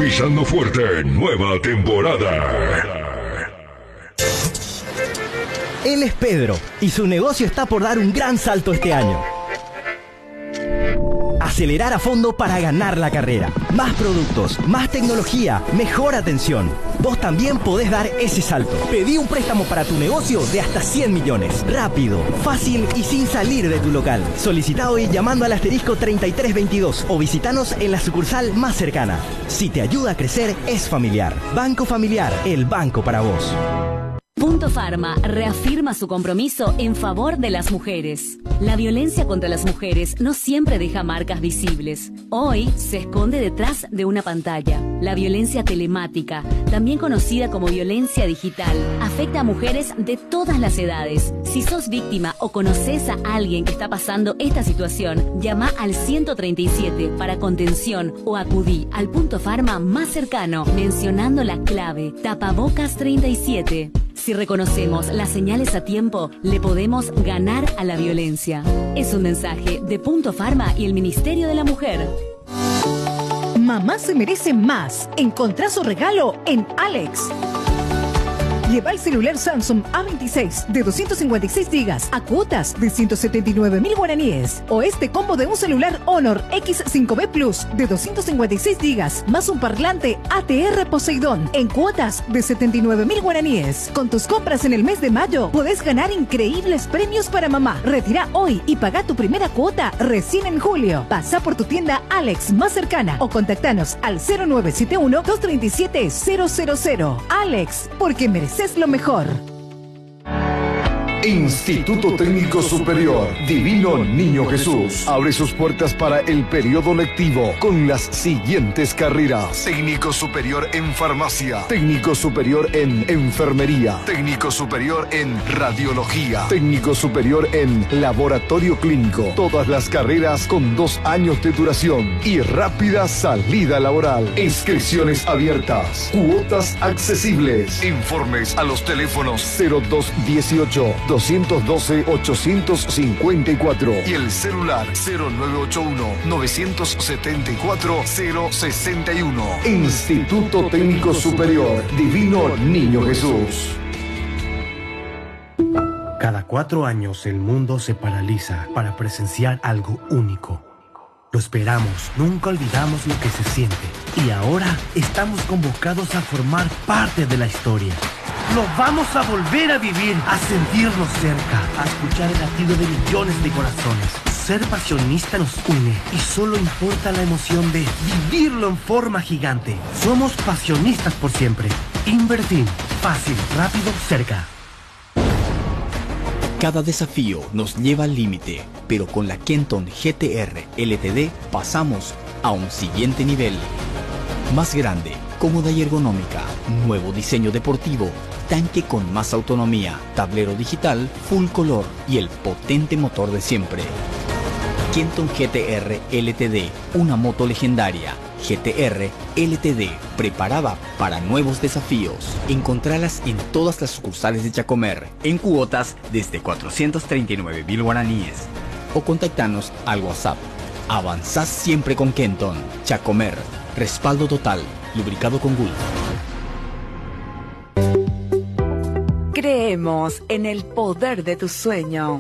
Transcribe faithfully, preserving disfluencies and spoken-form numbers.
Pisando fuerte, nueva temporada. Él es Pedro y su negocio está por dar un gran salto este año. Acelerar a fondo para ganar la carrera. Más productos, más tecnología, mejor atención. Vos también podés dar ese salto. Pedí un préstamo para tu negocio de hasta cien millones. Rápido, fácil y sin salir de tu local. Solicita hoy llamando al asterisco treinta y tres veintidós o visitanos en la sucursal más cercana. Si te ayuda a crecer, es familiar. Banco Familiar, el banco para vos. Punto Pharma reafirma su compromiso en favor de las mujeres. La violencia contra las mujeres no siempre deja marcas visibles. Hoy se esconde detrás de una pantalla. La violencia telemática, también conocida como violencia digital, afecta a mujeres de todas las edades. Si sos víctima o conoces a alguien que está pasando esta situación, llama al ciento treinta y siete para contención o acudí al Punto Pharma más cercano mencionando la clave tapabocas treinta y siete. Si reconocemos las señales a tiempo, le podemos ganar a la violencia. Es un mensaje de Punto Pharma y el Ministerio de la Mujer. Mamá se merece más. Encontrá su regalo en Alex. Lleva el celular Samsung A veintiséis de doscientos cincuenta y seis gigas a cuotas de ciento setenta y nueve mil guaraníes. O este combo de un celular Honor X cinco B Plus de doscientos cincuenta y seis gigas más un parlante A T R Poseidón en cuotas de setenta y nueve mil guaraníes. Con tus compras en el mes de mayo podés ganar increíbles premios para mamá. Retira hoy y paga tu primera cuota recién en julio. Pasa por tu tienda Alex más cercana o contactanos al cero nueve siete uno, dos tres siete, cero cero cero. Alex, porque mereces es lo mejor. Instituto Técnico Superior Divino Niño Jesús abre sus puertas para el periodo lectivo con las siguientes carreras: técnico superior en farmacia, técnico superior en enfermería, técnico superior en radiología, técnico superior en laboratorio clínico. Todas las carreras con dos años de duración y rápida salida laboral. Inscripciones abiertas, cuotas accesibles. Informes a los teléfonos cero dos dieciocho, doscientos doce, ochocientos cincuenta y cuatro y el celular cero nueve ocho uno, novecientos setenta y cuatro, cero sesenta y uno. Instituto Técnico Superior Divino Niño Jesús. Cada cuatro años el mundo se paraliza para presenciar algo único. Lo esperamos, nunca olvidamos lo que se siente. Y ahora estamos convocados a formar parte de la historia. Lo vamos a volver a vivir, a sentirnos cerca, a escuchar el latido de millones de corazones. Ser pasionista nos une y solo importa la emoción de vivirlo en forma gigante. Somos pasionistas por siempre. Invertir, fácil, rápido, cerca. Cada desafío nos lleva al límite, pero con la Kenton G T R L T D pasamos a un siguiente nivel. Más grande, cómoda y ergonómica, nuevo diseño deportivo, tanque con más autonomía, tablero digital, full color y el potente motor de siempre. Kenton G T R L T D, una moto legendaria. G T R L T D, preparada para nuevos desafíos. Encontralas en todas las sucursales de Chacomer, en cuotas desde cuatrocientos treinta y nueve mil guaraníes. O contactanos al WhatsApp. Avanzás siempre con Kenton. Chacomer, respaldo total, lubricado con Gulf. Creemos en el poder de tu sueño.